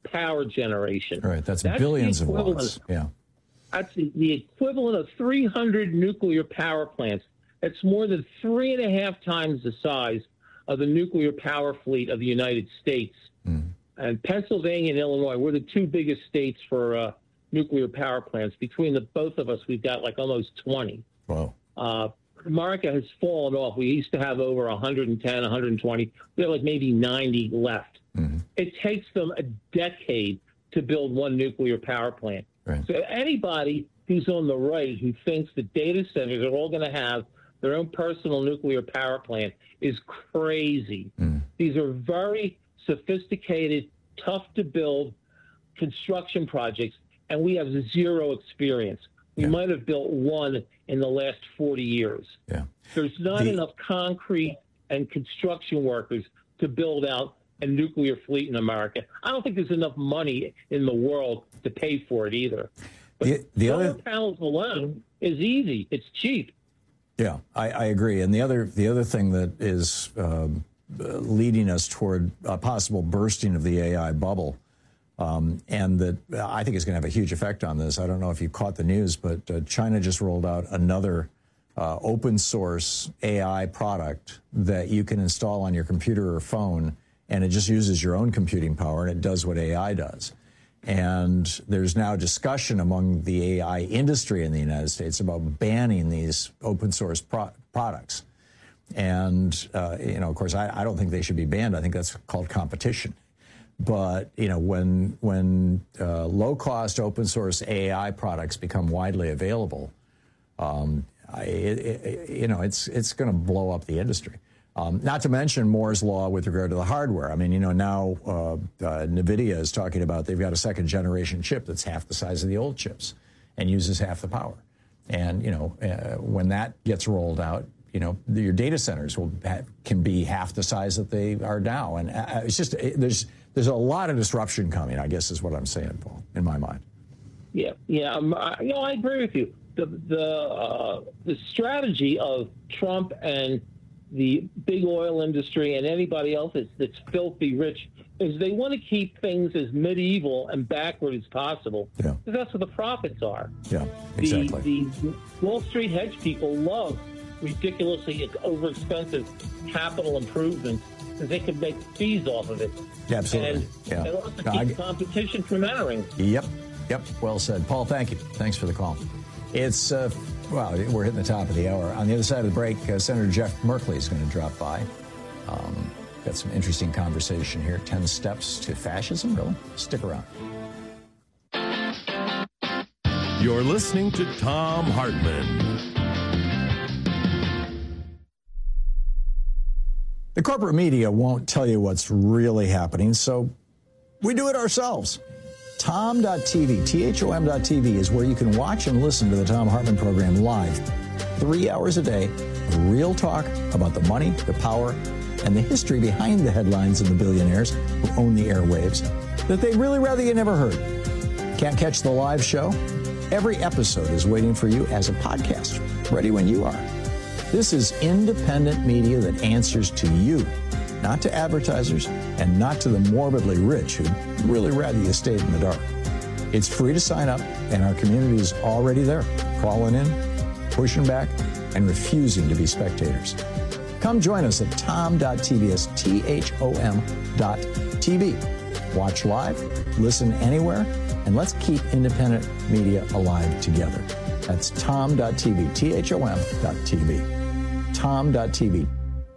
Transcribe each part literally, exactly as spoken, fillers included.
power generation. Right, that's, that's billions of watts. Yeah. That's the, the equivalent of three hundred nuclear power plants. That's more than three and a half times the size of the nuclear power fleet of the United States. Mm. And Pennsylvania and Illinois, we're the two biggest states for uh, nuclear power plants. Between the both of us, we've got like almost twenty. Wow. Uh, America has fallen off. We used to have over one hundred ten, one hundred twenty. We have like maybe ninety left. Mm-hmm. It takes them a decade to build one nuclear power plant. Right. So anybody who's on the right who thinks that data centers are all going to have their own personal nuclear power plant is crazy. Mm. These are very sophisticated, tough to build construction projects, and we have zero experience. We yeah. might have built one in the last forty years. Yeah. There's not the, enough concrete and construction workers to build out a nuclear fleet in America. I don't think there's enough money in the world to pay for it either. But the, the solar other panels alone is easy. It's cheap. Yeah, I, I agree. And the other the other thing that is um, leading us toward a possible bursting of the A I bubble, um, and that I think is going to have a huge effect on this. I don't know if you caught the news, but uh, China just rolled out another uh, open source A I product that you can install on your computer or phone, and it just uses your own computing power, and it does what A I does. And there's now discussion among the A I industry in the United States about banning these open source pro- products. And, uh, you know, of course, I, I don't think they should be banned. I think that's called competition. But, you know, when when uh, low-cost open source A I products become widely available, um, I, it, it, you know, it's it's going to blow up the industry. Um, not to mention Moore's Law with regard to the hardware. I mean, you know, now uh, uh, NVIDIA is talking about they've got a second-generation chip that's half the size of the old chips and uses half the power. And, you know, uh, when that gets rolled out, you know, the, your data centers will have, can be half the size that they are now. And uh, it's just, it, there's there's a lot of disruption coming, I guess is what I'm saying, Paul, in my mind. Yeah, yeah, um, I, you know, I agree with you. The, the, uh, the strategy of Trump and the big oil industry and anybody else that's, that's filthy rich is they want to keep things as medieval and backward as possible. Yeah. Because that's what the profits are. Yeah, exactly. The, the Wall Street hedge people love ridiculously overexpensive capital improvements because they can make fees off of it. Yeah, absolutely. And yeah. they also no, keep I, competition from entering. Yep, yep, well said. Paul, thank you. Thanks for the call. It's... Uh, Well, we're hitting the top of the hour. On the other side of the break, uh, Senator Jeff Merkley is going to drop by. Um, got some interesting conversation here. Ten steps to fascism, really? Stick around. You're listening to Thom Hartmann. The corporate media won't tell you what's really happening, so we do it ourselves. Thom dot T V, T H O M dot T V is where you can watch and listen to the Thom Hartmann program live, three hours a day, of real talk about the money, the power, and the history behind the headlines and the billionaires who own the airwaves that they'd really rather you never heard. Can't catch the live show? Every episode is waiting for you as a podcast, ready when you are. This is independent media that answers to you, not to advertisers, and not to the morbidly rich who'd really rather you stayed in the dark. It's free to sign up, and our community is already there, calling in, pushing back, and refusing to be spectators. Come join us at Thom dot T V, that's T H O M dot T V. Watch live, listen anywhere, and let's keep independent media alive together. That's Thom dot T V, T H O M dot T V. Thom dot T V.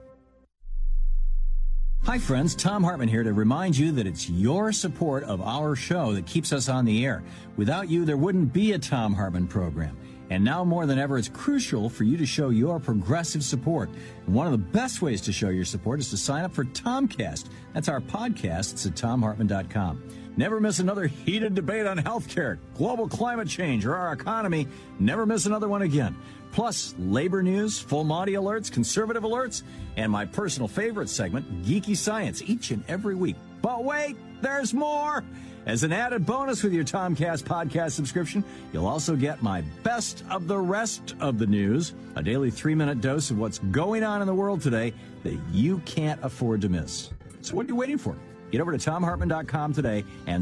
Hi, friends. Thom Hartmann here to remind you that it's your support of our show that keeps us on the air. Without you, there wouldn't be a Thom Hartmann program. And now more than ever, it's crucial for you to show your progressive support. And one of the best ways to show your support is to sign up for Tomcast. That's our podcast. It's at Thom Hartmann dot com. Never miss another heated debate on healthcare, global climate change, or our economy. Never miss another one again. Plus, labor news, full Monty alerts, conservative alerts, and my personal favorite segment, Geeky Science, each and every week. But wait, there's more! As an added bonus with your Tomcast podcast subscription, you'll also get my best of the rest of the news, a daily three-minute dose of what's going on in the world today that you can't afford to miss. So what are you waiting for? Get over to Thom Hartmann dot com today and